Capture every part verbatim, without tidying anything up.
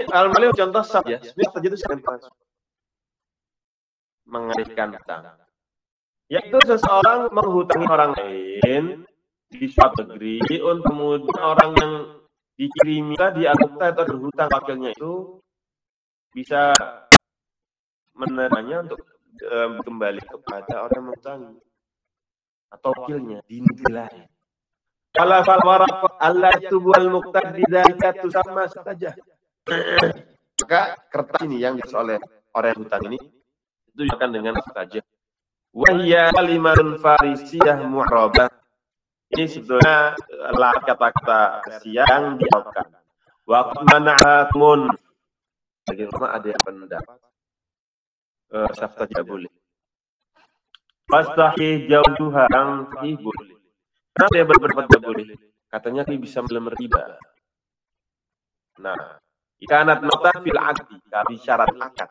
Al-Malim contoh saja. Sebenarnya saja itu sangat mengalihkan hutang. Yaitu seseorang menghutangi orang lain di suatu negeri untuk kemudian orang yang dikirimi tadi atau atau berhutang wakilnya itu bisa menerimanya untuk um, kembali kepada orang yang menghutangi atau wakilnya di negeri lain. Kalau fal waraq Allah tubul muqtadi dzalika tusamma saja. Maka kertas ini yang ditulis oleh orang yang hutang ini itu akan dengan saja. Wa hiya kalimatun farisiyah mu'rabah. Ini sebetulnya lah kata-kata yang diarabkan. Wa qad mana'akum. Bagaimana ada yang pendapat eh safta tidak boleh. Fastahih jauduha yang sahih boleh. Kenapa dia berpendapat tidak boleh? Katanya dia bisa melemah riba. Nah, ikanat nota fil aqdi, kami syarat akad.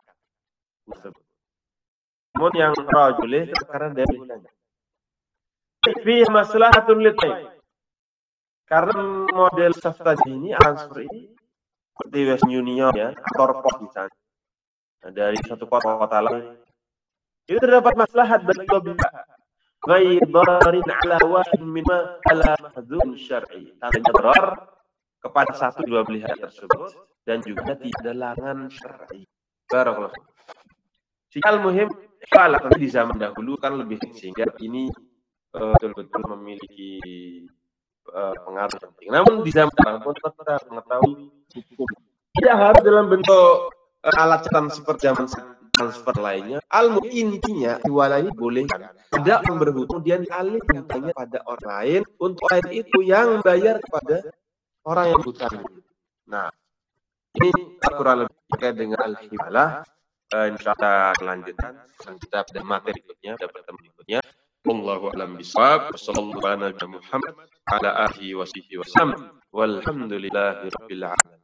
Namun yang rajulih karena dia bilangnya. Fi maslahatun litai. Karena model safta ini transfer ini seperti West Union ya, atau pos misalnya. Nah, dari satu kota kota lain. Itu terdapat maslahat bagi dua pihak. Ghair dararin ala wahid minma ala mahdzun syar'i. Tanpa darar kepada satu dua pihak tersebut dan juga tidak ada larangan syar'i. Barakallahu. Sikal muhim kalau tapi di zaman dahulu kan lebih sehingga ini betul-betul uh, memiliki uh, pengaruh penting. Namun di zaman sekarang pun kita mengetahui hukum tidak harus dalam bentuk uh, alat cetak seperti zaman transfer lainnya. Al intinya jualan ini boleh tidak berhutang kemudian alih hutangnya pada orang lain untuk lain itu yang bayar kepada orang yang hutang. Nah, ini kurang lebih terkait dengan al-hibalah. Uh, insyaallah lanjutan kita pada materi berikutnya, pada pertemuan berikutnya. Wallahu a'lam bishawab. Wassallallahu ala nabiyyina Muhammad ala alihi wasihbihi wasallam. Walhamdulillahi rabbil alamin.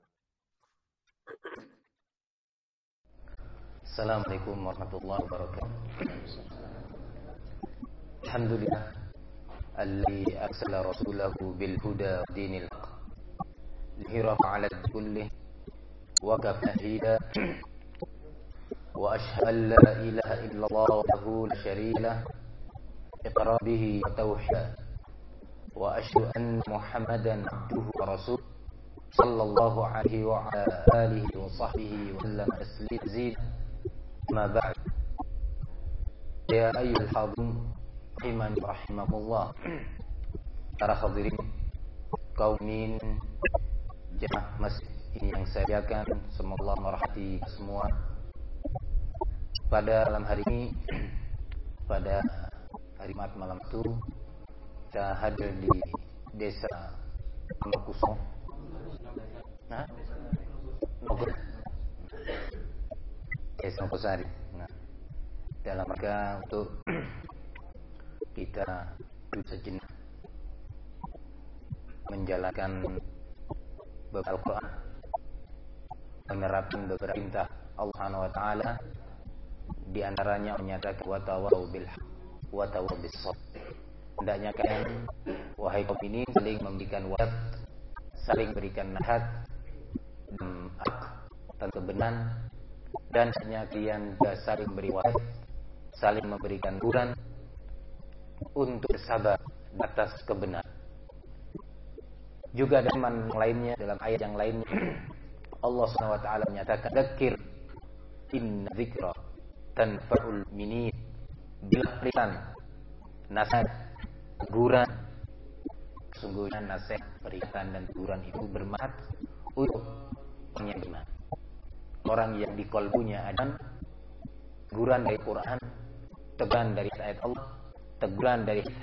Assalamualaikum warahmatullahi wabarakatuh. Alhamdulillah alladzi arsala rasulahu bil huda wa dinil haq liyurafa 'ala kulli wa kafahida wa ashhadu an la ilaha illallah wahdahu la syarika lah iqrar bihi wa tauhid wa ashhadu anna muhammadan abduhu wa rasuluh sallallahu alaihi wa ala alihi wa sahbihi wa sallam taslima ma ba'd. Ya ayyuhal hadirin rahiman rahimakumullah. Para hadirin kaum min jemaah masjid ini yang saya muliakan, semoga Allah merahmati semua. Pada malam hari ini, pada hari Jumat malam itu, kita hadir di desa Makusong. Nah, Nogor. Desa Nogosari. Nah, dalam rangka untuk kita duduk sejenak menjalankan beberapa Al-Quran, menerapkan beberapa perintah Allah Subhanahu wa taala, di antaranya menyatakan wa tawau bil haq wa tawau bis sabr. Hendaknya kalian wahai kaum ini saling memberikan wasiat, saling berikan nasihat dan hak dan kebenaran, dan hanya kalian juga saling beri wasiat, saling memberikan buran untuk bersabar atas kebenaran. Juga ada firman lainnya dalam ayat yang lainnya Allah Subhanahu wa taala menyatakan dzakir inna dzikra tanfa'ul mu'minin. Bila berikan nasihat, teguran, sungguhnya nasihat, peringatan dan teguran itu bermanfaat untuk orang yang beriman, orang yang di kalbunya ada teguran dari Quran, teguran dari ayat Allah, teguran dari